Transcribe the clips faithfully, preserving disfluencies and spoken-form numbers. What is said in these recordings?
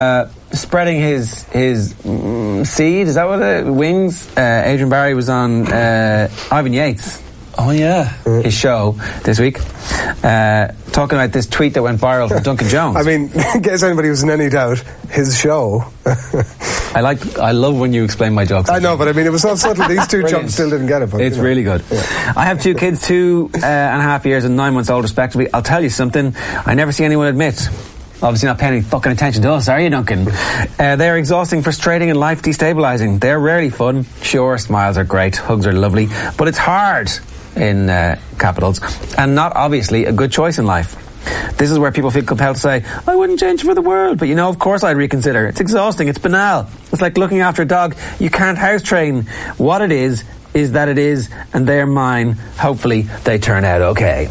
Uh, spreading his his mm, seed, is that what it wings? Uh, Adrian Barry was on uh, Ivan Yates. Oh yeah, his show this week, uh, talking about this tweet that went viral from Duncan Jones. I mean, in case anybody was in any doubt, his show. I like, I love when you explain my jokes. I know, but I mean, it was so subtle. These two chumps still didn't get it. But, it's you know. really good. Yeah. I have two kids, two uh, and a half years and nine months old, respectively. I'll tell you something I never see anyone admit. Obviously not paying any fucking attention to us, are you, Duncan? Uh, they're exhausting, frustrating and life destabilising. They're rarely fun. Sure, smiles are great, hugs are lovely, but it's hard, in uh, capitals, and not obviously a good choice in life. This is where people feel compelled to say, I wouldn't change for the world, but you know, of course I'd reconsider. It's exhausting, it's banal. It's like looking after a dog. You can't house train. What it is, is that it is, and they're mine. Hopefully they turn out okay.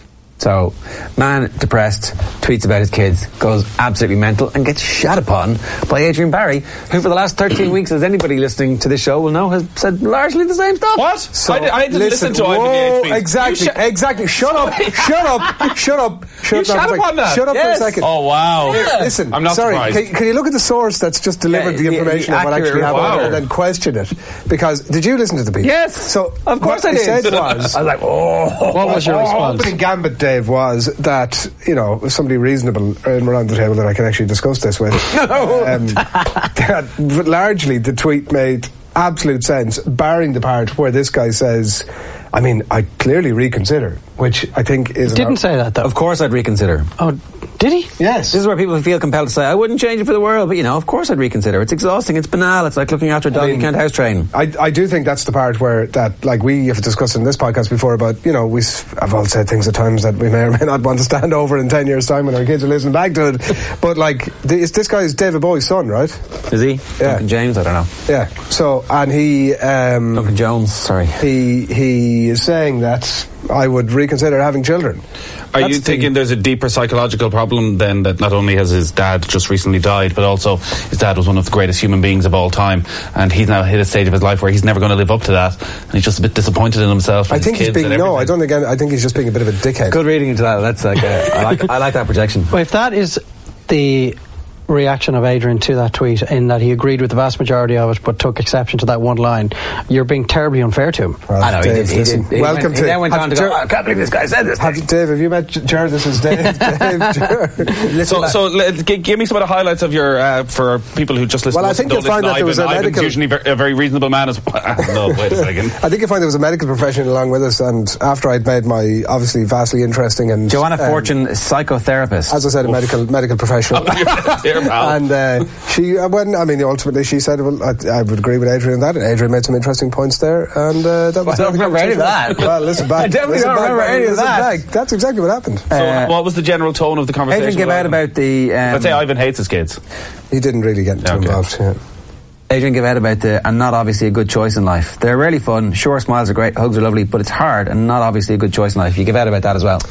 So, man depressed, tweets about his kids, goes absolutely mental and gets shat upon by Adrian Barry, who for the last thirteen weeks, as anybody listening to this show will know, has said largely the same stuff. What? So, I, I didn't listen, listen to whoa, Ivan Yates tweets. Exactly, sh- exactly. Shut up, shut up, shut up. Shut you up, shat like, upon that? Shut up yes. for a second. Oh, wow. Yeah. Listen, I'm not sorry, surprised. can, can you look at the source that's just delivered Yeah, the the- information the of what actually accurate- happened wow. and then question it? Because, did you listen to the beat? Yes. So, of course what I did. I said was, I was like, oh. What was your Our response? opening gambit, Dave, was that, you know, somebody reasonable around the table that I can actually discuss this with. um, that largely the tweet made absolute sense, barring the part where this guy says, I mean, I clearly reconsider, which I think is... Didn't say that, though. Of course I'd reconsider. Oh, did he? Yes. This is where people feel compelled to say, I wouldn't change it for the world, but you know, of course I'd reconsider. It's exhausting, it's banal, it's like looking after a dog, I mean, you can't house train. I, I do think that's the part where that, like we have discussed in this podcast before about, you know, we have all said things at times that we may or may not want to stand over in ten years' time when our kids are listening back to it. But like, this, this guy is David Bowie's son, right? Is he? Yeah. Duncan James, I don't know. Yeah. So, and he... Um, Duncan Jones, sorry. He, he is saying that I would reconsider having children. Are That's you the, thinking there's a deeper psychological problem then, that not only has his dad just recently died, but also his dad was one of the greatest human beings of all time, and he's now hit a stage of his life where he's never going to live up to that, and he's just a bit disappointed in himself. And I think his he's kids being... and No, I everything. don't think... I think he's just being a bit of a dickhead. Good reading into that. That's like, uh, I like, I like that projection. Well, if that is the reaction of Adrian to that tweet, in that he agreed with the vast majority of it but took exception to that one line, you're being terribly unfair to him. Well, I know, Dave, he did. He listen, did. He welcome went, to... He then went on to Ger- go, oh, I can't believe this guy said this have, thing. Dave, have you met Ger? This is Dave. Dave, Ger. So, so l- g- give me some of the highlights of your, uh, for people who just listen Well, to I us think and don't you'll find listen that there was Ivan. a Ivan's medical- usually ver- a very reasonable man as well. No, wait a second. I think you'll find there was a medical professional along with us, and after I'd made my obviously vastly interesting and... Joanna um, Fortune, psychotherapist. as I said, a medical medical professional. Dear pal. And uh, she, uh, when, I mean, ultimately she said, well, I, I would agree with Adrian on that, and Adrian made some interesting points there, and uh, that was... I don't remember any of that. Well, listen back. I definitely listen don't back, remember back, any of listen that. back. That's exactly what happened. So, Uh, what was the general tone of the conversation? Adrian gave with out Ivan? about the... Um, Let's say Ivan hates his kids. He didn't really get too Okay. involved, yeah. Adrian gave out about the, and not obviously a good choice in life. They're really fun, sure, smiles are great, hugs are lovely, but it's hard and not obviously a good choice in life. You give out about that as well.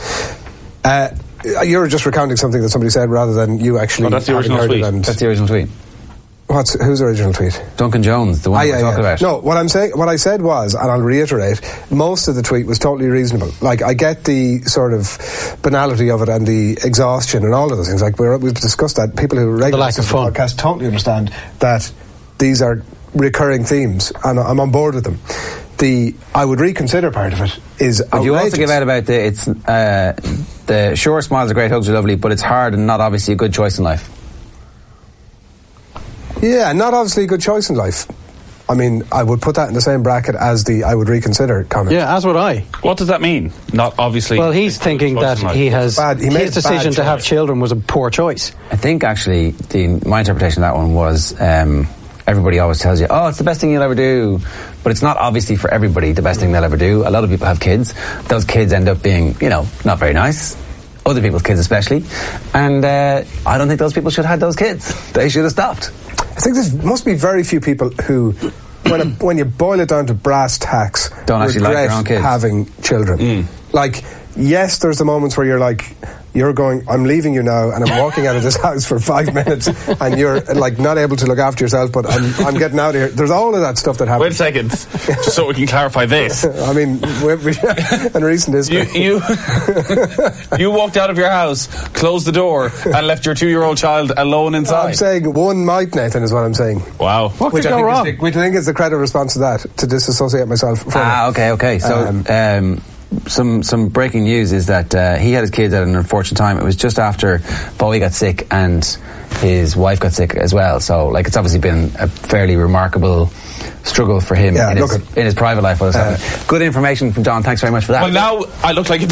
Uh, you're just recounting something that somebody said rather than you actually Oh, that's the having original heard tweet. it. And That's the original tweet. what's, whose original tweet? Duncan Jones, the one Ah, we're yeah, talking yeah. about. No, what I'm saying, what I said was, and I'll reiterate, most of the tweet was totally reasonable. Like, I get the sort of banality of it and the exhaustion and all of those things. Like, we're, we've discussed that. People who regularly lack of listen to the fun. podcast totally understand that these are recurring themes, and I'm on board with them. The I would reconsider part of it is But you also outrageous. give out about the, it's, uh, the sure, smiles are great, hugs are lovely, but it's hard and not obviously a good choice in life. Yeah, not obviously a good choice in life. I mean, I would put that in the same bracket as the I would reconsider comment. Yeah, as would I. What does that mean? Not obviously... Well, he's thinking that he has... Bad- he made his a bad decision to have choice. children was a poor choice. I think actually the, my interpretation of that one was um, everybody always tells you, oh, it's the best thing you'll ever do. But it's not obviously for everybody the best thing they'll ever do. A lot of people have kids. Those kids end up being, you know, not very nice. Other people's kids especially. And uh, I don't think those people should have had those kids. They should have stopped. I think there must be very few people who, when, a, when you boil it down to brass tacks, Don't actually like regret their own kids. having children. Mm. Like, yes, there's the moments where you're like, you're going, I'm leaving you now, and I'm walking out of this house for five minutes, and you're like not able to look after yourself, but I'm, I'm getting out of here. There's all of that stuff that happens. Wait a second, just so we can clarify this. I mean, we, we, in recent history. You, you, you walked out of your house, closed the door, and left your two-year-old child alone inside. I'm saying one might, Nathan, is what I'm saying. Wow. What Which could I, go think wrong? is the, which I think is the credible response to that, to disassociate myself from Ah, it. okay, okay. So, Um, um, some some breaking news is that uh, he had his kids at an unfortunate time. It was just after Bowie got sick and his wife got sick as well. So, like, it's obviously been a fairly remarkable struggle for him Yeah, in, look his, at- in his private life. While it was Uh, happening. Good information from John. Thanks very much for that. Well, now I look like a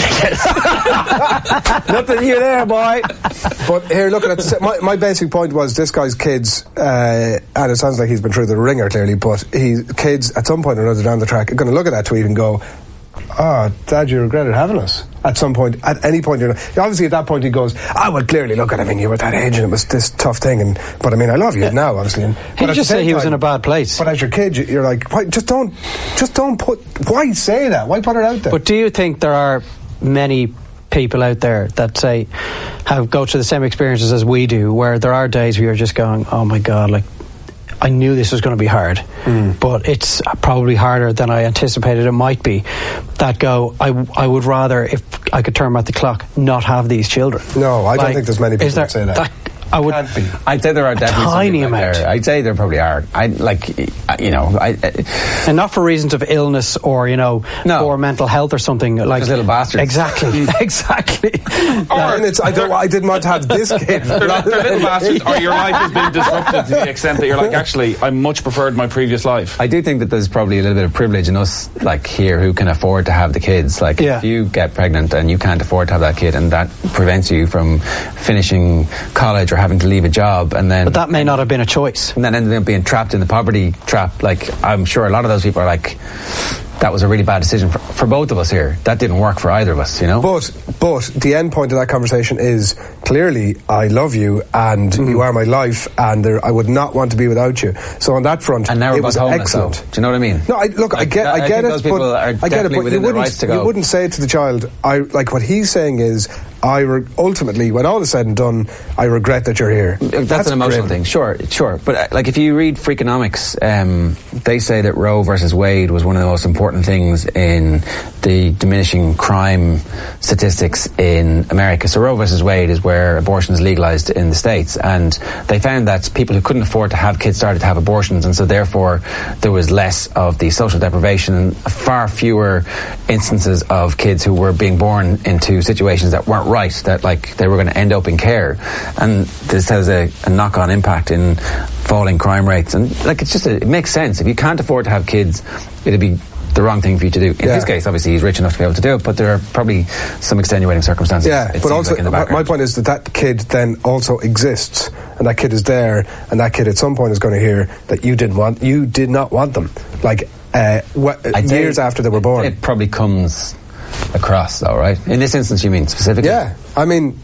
dickhead. Nothing new there, boy. But here, look at it. My, my basic point was this guy's kids, uh, and it sounds like he's been through the ringer clearly, but he kids at some point or another down the track are going to look at that tweet and go, "Oh, Dad, you regretted having us." At some point, at any point, you know, obviously at that point he goes, "I would clearly look at. I mean, you were that age and it was this tough thing, and but I mean, I love you now, obviously." And, He but at just the say same he was time- in a bad place. But as your kid, you- you're like, why, just don't, just don't put. Why say that? Why put it out there? But do you think there are many people out there that say have go through the same experiences as we do, where there are days where you're just going, "Oh my God, like I knew this was going to be hard, Mm. but it's probably harder than I anticipated it might be." That go, I, I would rather, if I could turn back the clock, not have these children. No, I don't Like, think there's many people is there, that say that. I would. Can't be. I'd say there are definitely Tiny some people out amount. there. I'd say there probably are. I like, you know, I. I And not for reasons of illness or, you know, No. or mental health or something like Just little bastards. Exactly, exactly. Or, and it's, I don't. I didn't want to have this kid. They're, not, they're little bastards, or your life has been disrupted to the extent that you're like, actually, I much preferred my previous life. I do think that there's probably a little bit of privilege in us, like here, who can afford to have the kids. Like, Yeah. if you get pregnant and you can't afford to have that kid, and that prevents you from finishing college or having to leave a job, and then But that may not have been a choice. and then ending up being trapped in the poverty trap. Like, I'm sure a lot of those people are like, that was a really bad decision for, for both of us here. That didn't work for either of us, you know. But but the end point of that conversation is clearly I love you and Mm-hmm. you are my life and there, I would not want to be without you. So on that front, and now we're it both was homeless. excellent. Though. Do you know what I mean? No, I, look, I Like, get, that- I I get think it, those people but are I get it. definitely But you within their rights wouldn't, to go. you wouldn't say to the child, I like what he's saying is, I re- ultimately, when all is said and done, I regret that you're here. That's, an emotional grim. thing, sure, sure. But uh, like, if you read Freakonomics, um, they say that Roe versus Wade was one of the most important things in the diminishing crime statistics in America. So Roe versus Wade is where abortion is legalized in the States, and they found that people who couldn't afford to have kids started to have abortions, and so therefore there was less of the social deprivation, far fewer instances of kids who were being born into situations that weren't right, that like they were going to end up in care, and this has a, a knock-on impact in falling crime rates. And like, it's just a, it makes sense. If you can't afford to have kids, it'd be the wrong thing for you to do. In Yeah. his case, obviously he's rich enough to be able to do it, but there are probably some extenuating circumstances. Yeah, it but seems also like in the my, my background. point is that that kid then also exists, and that kid is there, and that kid at some point is going to hear that you didn't want, you did not want them, like uh, wh- I'd say years after they were born. It probably comes across, though, right? In this instance, you mean specifically? Yeah, I mean,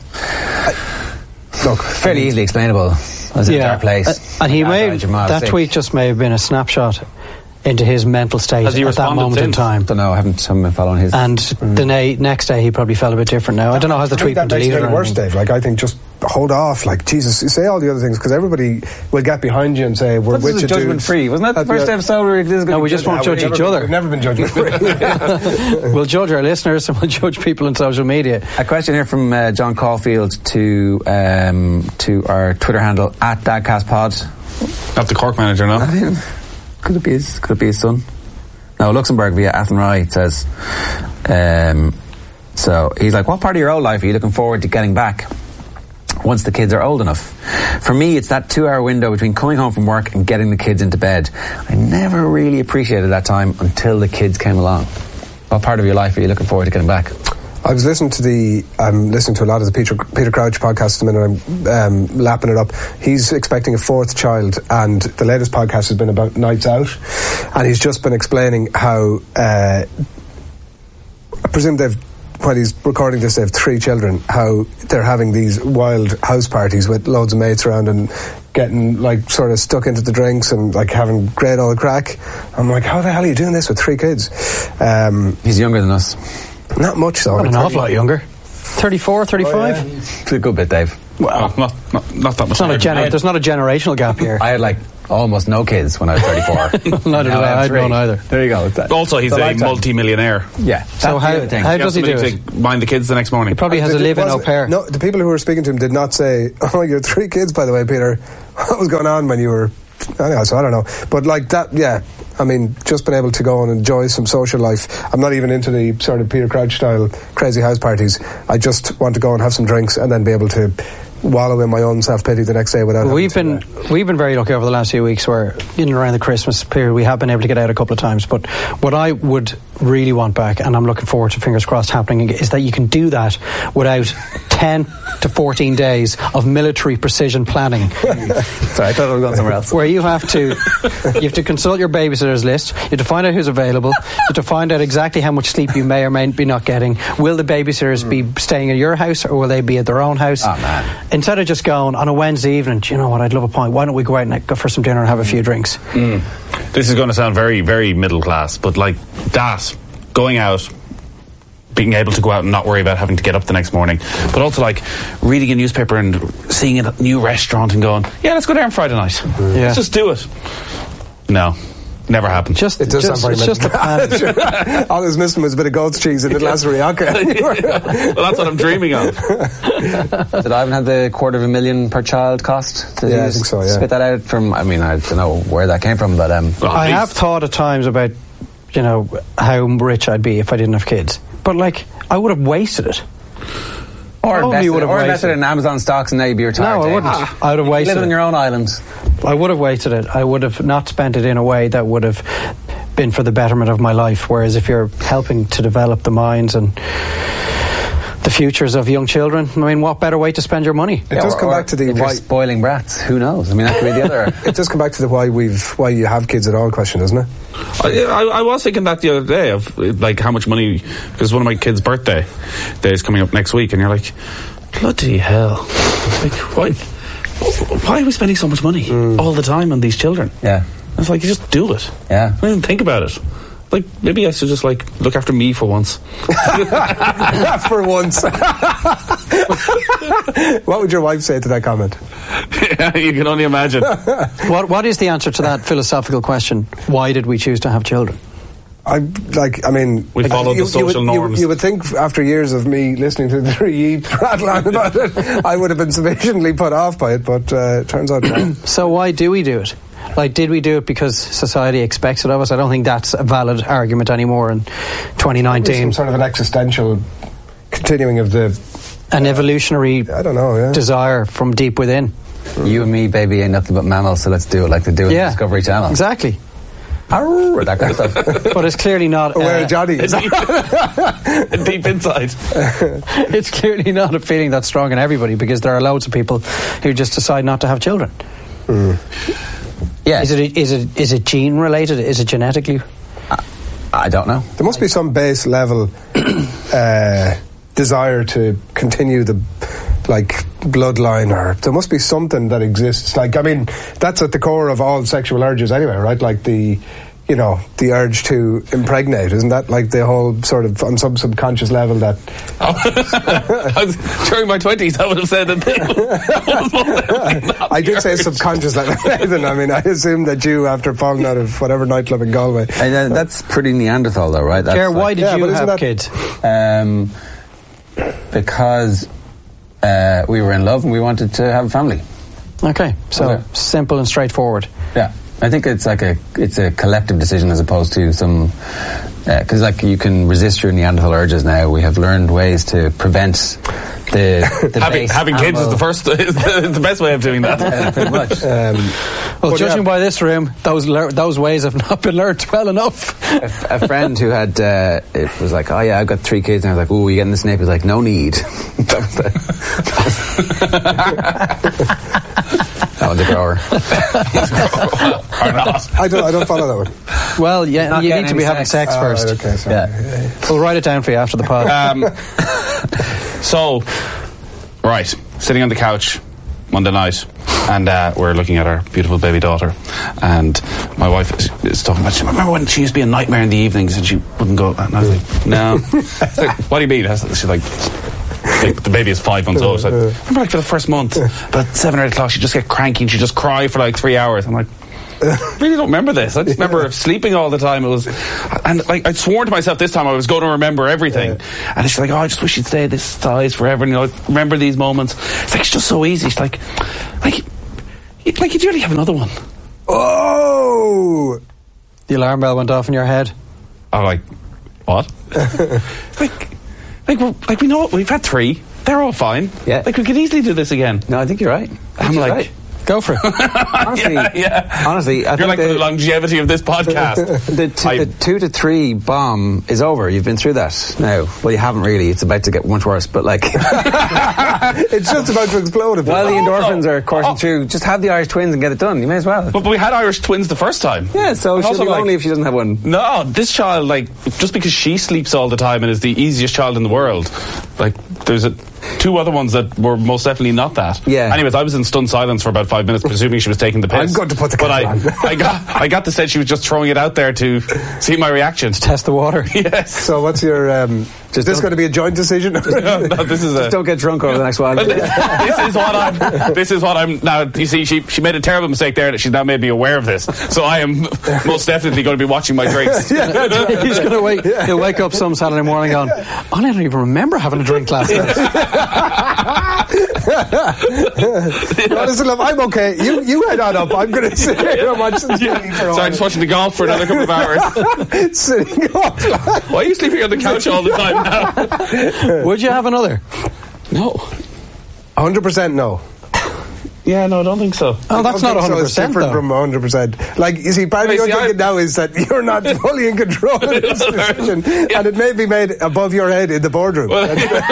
I, look, fairly easily explainable. I was in a dark place. Uh, and he My may dad died, your mom that sick. tweet just may have been a snapshot into his mental state Has he at that responded moment in since? time. Don't know. I haven't, haven't been following his. And the na- next day he probably felt a bit different now. I don't know, has the I tweet think been that makes it deleted any or worse, anything? Dave. Like, I think just hold off. Like, Jesus, you say all the other things because everybody will get behind you and say we're This with is you, judgment dudes. free. Wasn't that the Uh, first yeah. episode where this is No, going we just won't judge We've each never other. been- We've never been judgment free. We'll judge our listeners and we'll judge people on social media. A question here from uh, John Caulfield to um, to our Twitter handle at DadCastPod. Not the Cork manager, no? Could it be his? Could it be his son? No, Luxembourg via Athenry says. Um, so he's like, what part of your old life are you looking forward to getting back once the kids are old enough? For me, it's that two-hour window between coming home from work and getting the kids into bed. I never really appreciated that time until the kids came along. What part of your life are you looking forward to getting back? I was listening to the, I'm listening to a lot of the Peter Peter Crouch podcast at the minute. I'm um, lapping it up. He's expecting a fourth child, and the latest podcast has been about nights out, and he's just been explaining how, uh, I presume they've, when he's recording this, they have three children, how they're having these wild house parties with loads of mates around and getting like sort of stuck into the drinks and like having great old crack. I'm like, how the hell are you doing this with three kids? Um, He's younger than us. not much though. Not an awful lot younger. thirty-four, thirty-five? Oh, yeah. It's a good bit, Dave. Well, not, not, not that much. It's not a higher. gener- there's not a generational gap here. I had like almost no kids when I was thirty-four. Neither did Now I. have I had three. none either. There you go. It's that- Also, he's it's a lifetime. multi-millionaire. Yeah. So That's the how, other thing. how He does has he do somebody it? to mind the kids the next morning. He probably has Did a it- live-in au was it- pair. No, the people who were speaking to him did not say, "Oh, you're three kids, by the way, Peter." What was going on when you were? Anyway, so I don't know, but like that, yeah. I mean, just being able to go and enjoy some social life. I'm not even into the sort of Peter Crouch style crazy house parties. I just want to go and have some drinks and then be able to wallow in my own self-pity the next day without having We've to, been uh, we've been very lucky over the last few weeks where in and around the Christmas period we have been able to get out a couple of times, but what I would really want back, and I'm looking forward to, fingers crossed, happening, is that you can do that without ten to fourteen days of military precision planning. Sorry, I thought I was going somewhere else. Where you have to you have to consult your babysitters list, you have to find out who's available, you have to find out exactly how much sleep you may or may be not getting. Will the babysitters be staying at your house or will they be at their own house? Oh, man. Instead of just going on a Wednesday evening, do you know what, I'd love a pint, why don't we go out and go for some dinner and have a few drinks? Mm. This is going to sound very, very middle class, but like that, going out, being able to go out and not worry about having to get up the next morning, but also like reading a newspaper and seeing a new restaurant and going, yeah, let's go there on Friday night. Yeah. Let's just do it. No, never happened. Just, It does just, sound very it's just a plan. all I was missing was a bit of goat's cheese and a glass of Rioja. Well, that's what I'm dreaming of. Did Ivan have the quarter of a million per child cost? Did Yeah, he I just think so, yeah. spit that out from, I mean, I don't know where that came from, but um, Well, at I least- have thought at times about, you know, how rich I'd be if I didn't have kids. But, like, I would have wasted it. or Probably invested, would have or wasted invested it. in Amazon stocks and now you'd be retired. No, I Dave. wouldn't. Ah, I would have you wasted live on it. your own island. I would have wasted it. I would have not spent it in a way that would have been for the betterment of my life. Whereas if you're helping to develop the minds and the futures of young children, I mean, what better way to spend your money? It does or- come or back to the if you're why. spoiling brats. Who knows? I mean, that could be the other. It does come back to the why we've why you have kids at all question, doesn't it? I, I, I was thinking that the other day of like how much money, because one of my kids' birthday day is coming up next week, and you're like, bloody hell, like why, why are we spending so much money all the time on these children? Yeah, It's like, you just do it. yeah. I didn't think about it. Like, maybe I should just like look after me for once. For once. What would your wife say to that comment? You can only imagine. What What is the answer to that philosophical question? Why did we choose to have children? I like. I mean, We like, followed the you, social you would, you- norms. You, would think after years of me listening to the three E rattle on about it, I would have been sufficiently put off by it. But uh, it turns out not. So why do we do it? Like, did we do it because society expects it of us? I don't think that's a valid argument anymore in twenty nineteen. Some sort of an existential continuing of the. An evolutionary I don't know. Yeah. desire from deep within. You and me, baby, ain't nothing but mammals, so let's do it like they do in Yeah. the Discovery Channel. Exactly. Arr, that kind of stuff. But it's clearly not. Where uh, Johnny is. Deep inside. it's clearly not a feeling that's strong in everybody, because there are loads of people who just decide not to have children. Yeah, Is it is it is it gene related? Is it genetically? I don't know. There must be some base level uh, desire to continue the like bloodline, or there must be something that exists. Like, I mean, that's at the core of all sexual urges anyway, right? Like the, you know, the urge to impregnate, isn't that like the whole sort of on some subconscious level that? I was, during my twenties, I would have said that. I did say subconscious level. Then I mean, I assume that you, after falling out of whatever nightclub in Galway, And, uh, that's pretty Neanderthal, though, right? That's Ger, why like- did Yeah, you but isn't have that- kids? Um, because uh, we were in love and we wanted to have a family. Okay, so Okay. simple and straightforward. Yeah, I think it's like a it's a collective decision as opposed to some because like you can resist your Neanderthal urges now. We have learned ways to prevent the, the having base having kids is animal- the first, is the, is the best way of doing that. Yeah, pretty much. um, Well, But judging yeah. by this room, those lear- those ways have not been learnt well enough. a, f- a friend who had uh, it was like, oh yeah, I've got three kids, and I was like, oh, you getting the snake? He was like, no need. that was the, that was a grower. Or not. I don't, I don't follow that one. Well, yeah, Not you getting need to be any having sex. sex Oh, first. right, okay, sorry. Yeah. We'll write it down for you after the pod. Um, so, right, sitting on the couch Monday night, and uh, we're looking at our beautiful baby daughter, and my wife is, is talking about, remember when she used to be a nightmare in the evenings and she wouldn't go, and I was like, no. She's like, what do you mean? She's like, like, the baby is five months old. So I remember, like, for the first month, about seven or eight o'clock, she'd just get cranky and she'd just cry for like three hours. I'm like, I really don't remember this. I just remember sleeping all the time. It was, and like I'd sworn to myself this time I was going to remember everything. Yeah. And she's like, oh, I just wish you'd stay this size forever. And you know, remember these moments. It's like it's just so easy. She's like, like, like you nearly have another one. Oh, the alarm bell went off in your head. I'm like, what? like, like, we're, like we know we've had three. They're all fine. Yeah. Like we could easily do this again. No, I think you're right. I'm like. Right. Go for it. honestly, yeah, yeah. honestly, I you're think like the, the longevity of this podcast. the, t- the two to three bomb is over. You've been through that now. Well, you haven't really. It's about to get much worse. But like, it's just about to explode. While the endorphins are coursing oh. through, just have the Irish twins and get it done. You may as well. But, but we had Irish twins the first time. Yeah, so and she'll also, be like, lonely if she doesn't have one. No, this child, like, just because she sleeps all the time and is the easiest child in the world, like, there's a, two other ones that were most definitely not that. Yeah. Anyways, I was in stunned silence for about five minutes, presuming she was taking the piss. I'm going to put the But I, on. I got, I got the sense she was just throwing it out there to see my reaction. Test the water. Yes. So what's your? Um, is this going to be a joint decision? no, no, this is a. Just don't get drunk over the next while. this is what I'm. This is what I'm now. You see, she she made a terrible mistake there that she's now made me aware of this. So I am most definitely going to be watching my drinks. Yeah, he's going to wake. He'll wake up some Saturday morning going, oh, I don't even remember having a drink last night. No, listen, love, I'm okay. You you head on up. I'm going to sit here and watch some yeah. T V for a So I'm just watching the golf for another couple of hours. Sitting up. Why are you sleeping on the couch all the time now? Would you have another? No. one hundred percent no. Yeah, no, I don't think so. Oh, that's not one hundred percent, so it's different though. from one hundred percent. Like, you see, part of Wait, your see, thinking I'm- now is that you're not fully in control of this decision, Yeah. and it may be made above your head in the boardroom. Well,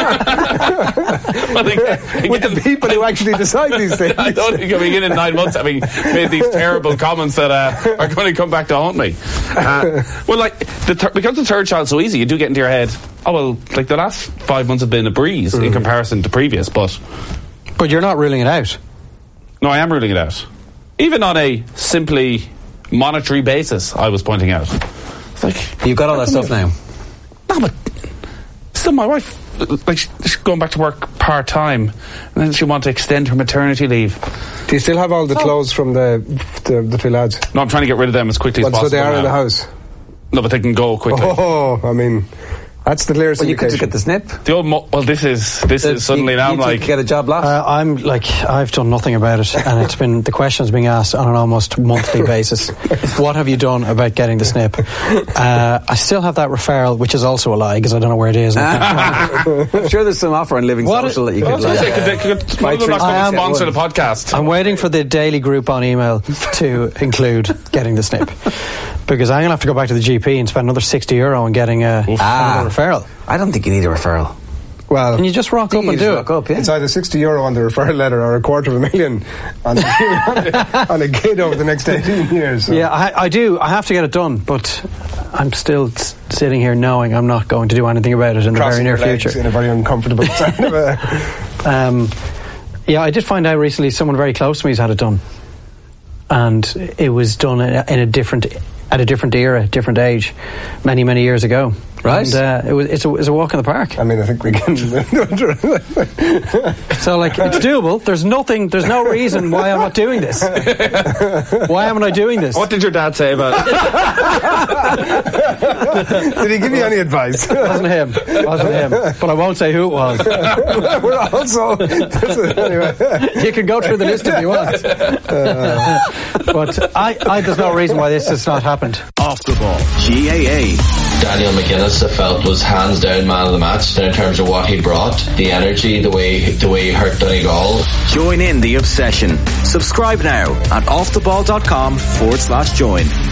well, again, With the people who actually decide these things. I don't think coming in in nine months having made these terrible comments that uh, are going to come back to haunt me. Uh, well, like, the thir- because the third child's so easy, you do get into your head, oh, well, like, the last five months have been a breeze mm. in comparison to previous, but... But you're not ruling it out. No, I am ruling it out. Even on a simply monetary basis, I was pointing out. It's like... You've got all that stuff now. No, but... Still, my wife... Like, she's going back to work part-time, and then she wants to extend her maternity leave. Do you still have all the Oh. clothes from the the, the two lads? No, I'm trying to get rid of them as quickly Well, as possible so they are now. in the house? No, but they can go quickly. Oh, I mean... That's the clearest Well, you could just indication. get the snip. The old mo- well, this is this is suddenly you, now you I'm like get a job lost. Uh, I'm like, I've done nothing about it, and it's been, the question's being asked on an almost monthly basis. What have you done about getting the snip? Uh, I still have that referral, which is also a lie, because I don't know where it is. I'm sure there's some offer on Living What Social is- that you I could was gonna like. say, could they- could- could one of them not I come and am- sponsor the podcast. I'm waiting for the daily group on email to include getting the snip, because I'm going to have to go back to the G P and spend another sixty euro on getting a, Ah. another referral. I don't think you need a referral. Well, Can you just rock up You and just do rock it? up, yeah. it's either sixty euro on the referral letter or a quarter of a million on, the, on a kid over the next eighteen years. So. Yeah, I, I do. I have to get it done, but I'm still s- sitting here knowing I'm not going to do anything about it in the very Crossing near your legs future. in a very uncomfortable kind of a... Um, yeah, I did find out recently someone very close to me has had it done, and it was done in a, in a different, at a different era, different age, many many years ago. Right. And uh, it was it's a, it's a walk in the park. I mean, I think we can... So like it's doable. There's nothing. There's no reason why I'm not doing this. Why am I doing this? What did your dad say about it? Did he give you any advice? It wasn't him. It wasn't him. But I won't say who it was. We're also... anyway. You can go through the list if you want. But I, I, there's no reason why this has not happened. Off the ball. G A A. Daniel McGuinness, I felt, was hands down man of the match in terms of what he brought, the energy, the way the way he hurt Donegal. Join in the obsession. Subscribe now at offtheball.com forward slash join.